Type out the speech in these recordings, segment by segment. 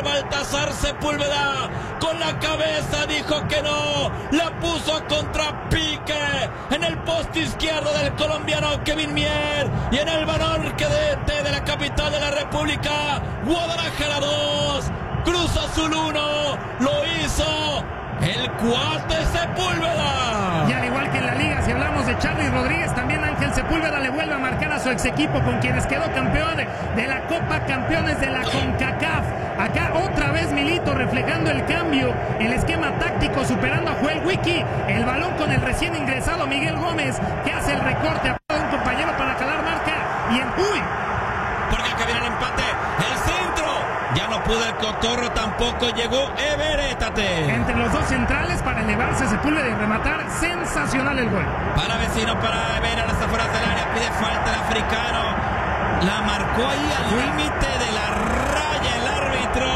Baltasar Sepúlveda con la cabeza dijo que no, la puso a contrapique en el poste izquierdo del colombiano Kevin Mier y en el balón que de la capital de la República, Guadalajara 2, Cruz Azul 1, lo hizo el cuate Sepúlveda. Y al igual que en la liga, si hablamos de Charly Rodríguez, también Ángel Sepúlveda le vuelve a marcar a su ex equipo con quienes quedó campeón de la Copa Campeones de la CONCACAF. Acá otra vez Milito reflejando el cambio, el esquema táctico, superando a Joel Wiki. El balón con el recién ingresado Miguel Gómez, que hace el recorte a un compañero para calar marca. Y en porque acá viene el empate, el centro. Ya no pudo el Cotorro, tampoco llegó Everett. Entre los dos centrales para elevarse Sepúlveda y rematar. Sensacional el gol. Para Vecino, para Everett a las afueras del área, pide falta el africano. La marcó ahí al límite de la raya el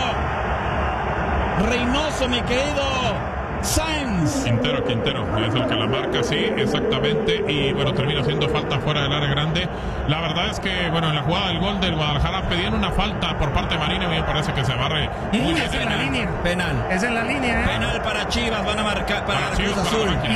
árbitro. Reynoso, mi querido Sainz. Quintero, es el que la marca, sí, exactamente, y bueno, termina siendo falta fuera del área grande. La verdad es que, bueno, en la jugada del gol del Guadalajara pedían una falta por parte de Marina, me parece que se barre muy bien. Es en la línea. Penal. Es en la línea, Penal para Chivas, van a marcar para Chivas, Cruz Azul. Y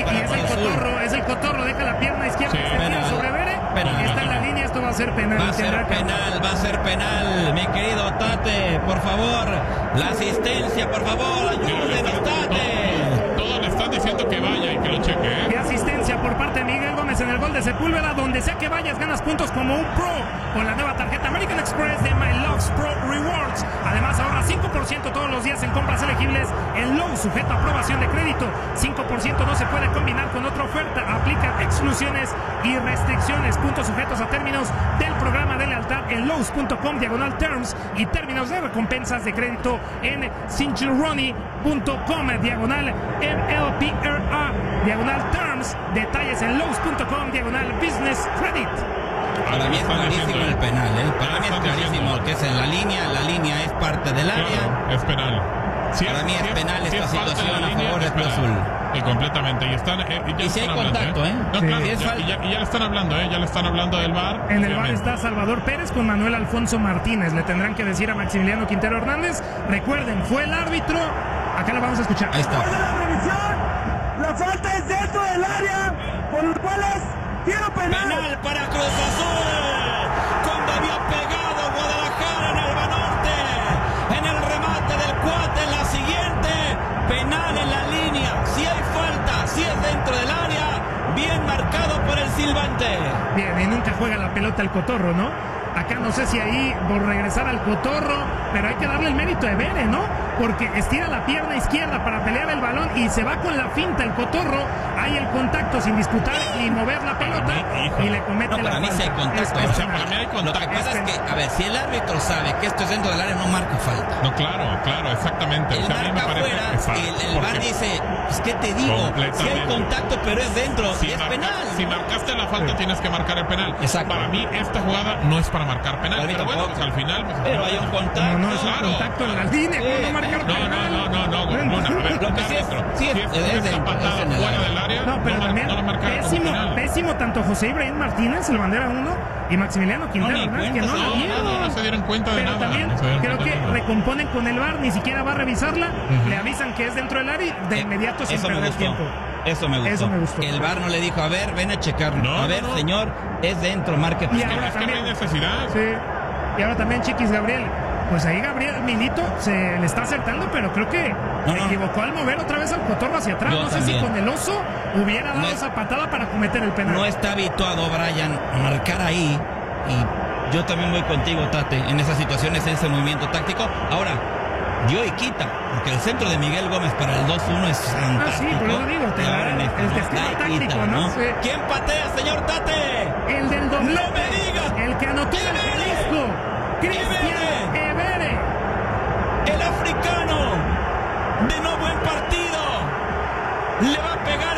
es el Cotorro, deja la pierna izquierda, Sí, penal sobre Vere. Penal. Está en la línea, esto va a ser penal. Va a ser penal, mi querido Tate, por favor, la asistencia, por favor, ayúdenos, Tate. Todos le están diciendo que vaya y que lo cheque, ¿eh? Qué asistencia por parte de Miguel Gómez en el gol de Sepúlveda, donde sea que vayas ganas puntos como un pro con la nueva tarjeta American Express de My Loves Pro Rewards. Además ahorra 5% todos los días en compras elegibles en Lowe's, sujeto a aprobación de crédito. 5% no se puede combinar con otra oferta, aplica exclusiones y restricciones. Puntos sujetos a términos del programa de lealtad en Lowe's.com/terms y términos de recompensas de crédito en cinchilroni.com/MLPRA/terms. Detalles en Lowe's.com/business credit. Para mí es clarísimo el penal, Para mí es clarísimo que es en la línea es parte del área. Claro, es penal. Para mí es penal esta situación a favor de Cruz Azul. Y completamente. Y están, y si hay contacto, No, Sí. claro, ya le están hablando, Ya le están hablando del VAR. En el VAR está Salvador Pérez con Manuel Alfonso Martínez. Le tendrán que decir a Maximiliano Quintero Hernández. Recuerden, fue el árbitro. Acá lo vamos a escuchar. Ahí está. La falta es dentro del área, por lo cual es tiro penal. Penal para Cruz Azul. Cuando había pegado Guadalajara en el Banorte, en el remate del cuate, en la siguiente, penal en la línea. Si hay falta, si es dentro del área, bien marcado por el silbante. Bien, y nunca juega la pelota el Cotorro, ¿no? Acá no sé si ahí por regresar al Cotorro, pero hay que darle el mérito a Vere, ¿no? Porque estira la pierna izquierda para pelear el balón y se va con la finta el Cotorro. Hay el contacto sin disputar y mover la pelota y le comete la para mí falta. sí hay contacto. Es O sea, penal. para mí hay Lo que contacto. pasa es que, a ver, si el árbitro sabe que esto es dentro del área, no marca falta. No, claro, exactamente. El O sea, a mí me marca parece afuera, exacto, el VAR porque dice, pues qué te digo, si hay Completamente. contacto pero es dentro, y es penal. Si marcaste la falta, tienes que marcar el penal. Exacto. Para mí, esta jugada no es para marcar penal. Para mí Pero bueno, tampoco. pues al final. Pues, Pero hay un contacto. No, es un Claro. contacto en la línea, ¿cómo no marcar penal? No, Luna, a ver, Lo que sí es- árbitro, sí es- si es es dentro, patada es en el fuera área. del área, No, pero también no lo marca como penal. pésimo tanto José Ibrahim Martínez, el bandera 1, y Maximiliano Quintero ni Hernández, que cuenta no se la dieron. vieron. No se dieron cuenta de Pero nada. también no se dieron creo cuenta que de nada. recomponen con el VAR, ni siquiera va a revisarla, le avisan que es dentro del área y de inmediato sin Eso me perder gustó. tiempo. Eso me gustó. Eso me gustó. Que el VAR no le dijo, a ver, ven a checarlo. No, a ver, no. señor, es dentro, marque. Y Es ahora que no hay también. necesidad. Sí. Y ahora también Chiquis Gabriel. Pues ahí Gabriel Milito se le está acertando, pero creo que No, se no. equivocó al mover otra vez al Cotorro hacia atrás. Yo No sé también. si con el oso hubiera dado No es- esa patada para cometer el penal. No está habituado Brian a marcar ahí. Y yo también voy contigo, Tate, en esas situaciones, en ese movimiento táctico. Ahora, dio y quita, porque el centro de Miguel Gómez para el 2-1 es fantástico. sí, por eso digo, te Y da ahora en este, el ¿no? esquema Da y táctico, quita, ¿no? Sí. ¿Quién patea, señor Tate? El del doble. ¡No me digas! El que anotó en el ¡Evere! Jalisco. Cristian Evere. El africano, de no buen partido, le va a pegar